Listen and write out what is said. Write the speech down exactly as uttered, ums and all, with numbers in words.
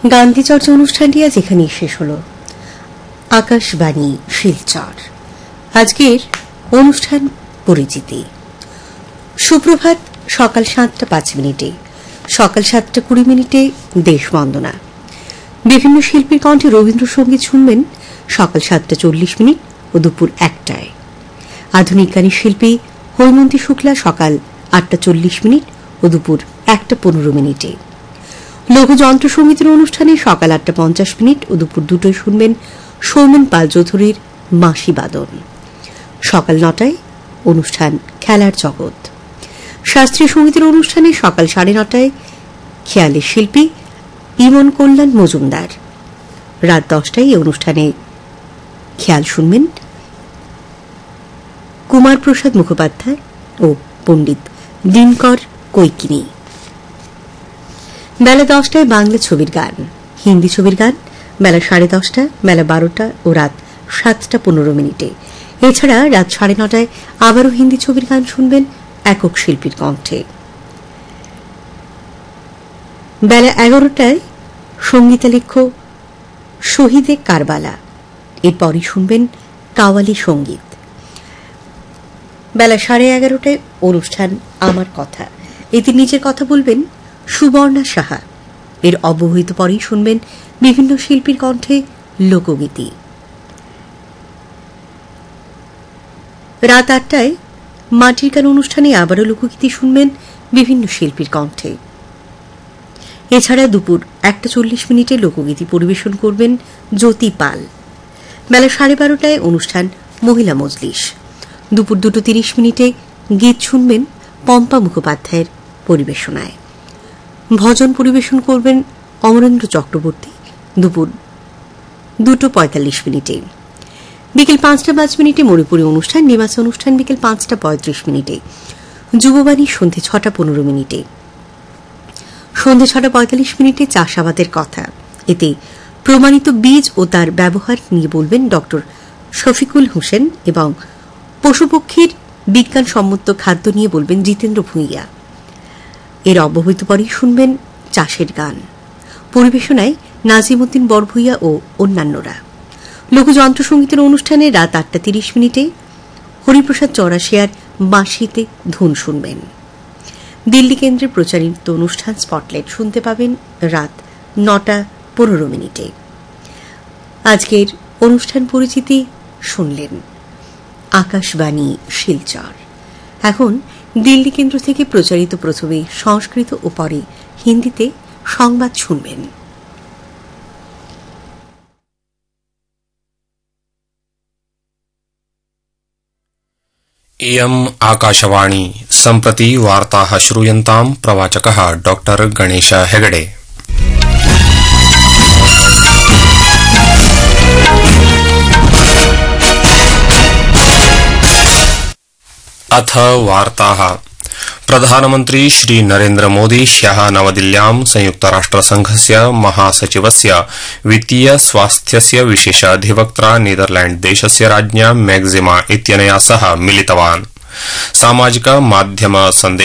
গান্ধী চর্চা অনুষ্ঠানটি আজ এখানেই শেষ হল। আকাশবাণী শিলচর আজকের অনুষ্ঠান পরিচিতি। সুপ্রভাত সকাল সাতটা পাঁচ মিনিটে, সকাল সাতটা কুড়ি মিনিটে দেশবন্দনা। বিভিন্ন শিল্পীর কণ্ঠে রবীন্দ্রসঙ্গীত শুনবেন সকাল সাতটা চল্লিশ মিনিট ও দুপুর একটায়। আধুনিক গানের শিল্পী হৈমন্তী শুক্লা সকাল আটটা চল্লিশ মিনিট ও দুপুর একটা পনেরো মিনিটে। লঘুযন্ত্র সমিতির অনুষ্ঠানে সকাল আটটা পঞ্চাশ মিনিট ও দুপুর দুটোয় শুনবেন সৌমেন পাল চৌধুরীর বাঁশি বাদন। সকাল নটায় অনুষ্ঠান খেলার জগৎ। শাস্ত্রীয় সঙ্গীতের অনুষ্ঠানে সকাল সাড়ে নটায় খেয়ালের শিল্পী ইমন কল্যাণ মজুমদার। রাত দশটায় এই অনুষ্ঠানে খেয়াল শুনবেন কুমার প্রসাদ মুখোপাধ্যায় ও পণ্ডিত দিনকর কৈকিনি। বেলা দশটায় বাংলা ছবির গান, হিন্দি ছবির গান বেলা সাড়ে দশটা, বেলা বারোটা ও রাত সাতটা পনেরো মিনিটে। এছাড়া রাত সাড়ে নটায় আবারও হিন্দি ছবির গান শুনবেন একক শিল্পীর কণ্ঠে। বেলা এগারোটায় সঙ্গীতালেখ্য শহীদে কারবালা, এরপরই শুনবেন কাওয়ালি সঙ্গীত। বেলা সাড়ে এগারোটায় অনুষ্ঠান আমার কথা, এতে নিজের কথা বলবেন সুবর্ণা সাহা। এর অব্যবহিত পরেই শুনবেন বিভিন্ন শিল্পীর কণ্ঠে লোকগীতি। রাত আটটায় মাটির গান অনুষ্ঠানে আবারও লোকগীতি শুনবেন বিভিন্ন শিল্পীর কণ্ঠে। এছাড়া দুপুর একটা চল্লিশ মিনিটে লোকগীতি পরিবেশন করবেন জ্যোতি পাল। বেলা সাড়ে বারোটায় অনুষ্ঠান মহিলা মজলিস। দুপুর দুটো তিরিশ মিনিটে গীত শুনবেন পম্পা মুখোপাধ্যায়ের পরিবেশনায়। ভজন পরিবেশন করবেন অমরেন্দ্র চক্রবর্তী দুপুর দুটো পঁয়তাল্লিশ মিনিটে। বিকেল পাঁচটা পাঁচ মিনিটে মণিপুরী অনুষ্ঠান নিবাসী অনুষ্ঠান বিকেল পাঁচটা পঁয়ত্রিশ মিনিটে। যুববাণী সন্ধে ছটা পনেরো মিনিটে। সন্ধে ছটা পঁয়তাল্লিশ মিনিটে চাষাবাদের কথা, এতে প্রমাণিত বীজ ও তার ব্যবহার নিয়ে বলবেন ডক্টর শফিকুল হোসেন এবং পশুপক্ষীর বিজ্ঞানসম্মত খাদ্য নিয়ে বলবেন জিতেন্দ্র ভূঁইয়া। এর অব্যবহিত পরেই শুনবেন চাষের গান, পরিবেশনায় নাজিমউদ্দিন বরভূইয়া ও অন্যান্যরা। লোকযন্ত্র সঙ্গীতের অনুষ্ঠানে রাত আটটা তিরিশ মিনিটে হরিপ্রসাদ চৌরাশিয়ার বাঁশিতে ধুন শুনবেন। দিল্লি কেন্দ্রে প্রচারিত অনুষ্ঠান স্পটলাইট শুনতে পাবেন রাত নটা পনেরো মিনিটে। আজকের অনুষ্ঠান পরিচিতি শুনলেন আকাশবাণী শিলচর। এখন দিল্লি কেন্দ্র থেকে প্রচারিত প্রথমে সংস্কৃত ও পরে হিন্দিতে সংবাদ শুনবেন। इयम् आकाशवाणी सम्प्रति वार्ताः श्रूयन्ताम् प्रवाचकः डॉक्टर गणेश हेगडे। अथ वार्ताः। प्रधानमन्त्री श्री नरेन्द्र मोदी ह्यः नवदिल्ल्यां संयुक्तराष्ट्रसंघस्य महासचिवस्य वित्तीय स्वास्थ्यस्य विशेष अधिवक्त्रा नीदरलैण्ड देशस्य राज्ञा मैक्सिमा इत्यनया सह मिलितवान्। सामाजिक माध्यम